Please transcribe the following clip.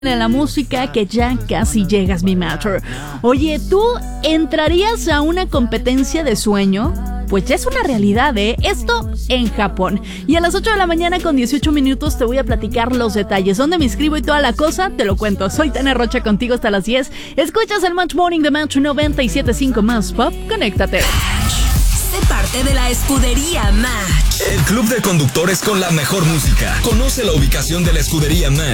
de la música que ya casi llegas, mi matter. Oye, ¿tú entrarías a una competencia de sueño? Pues ya es una realidad, ¿eh? Esto en Japón. Y a las 8 de la mañana con 18 minutos te voy a platicar los detalles. ¿Dónde me inscribo y toda la cosa? Te lo cuento. Soy Tania Rocha contigo hasta las 10. Escuchas el Match Morning de Match 97.5 más Pop. Conéctate. Sé parte de la escudería Match. El club de conductores con la mejor música. Conoce la ubicación de la escudería Match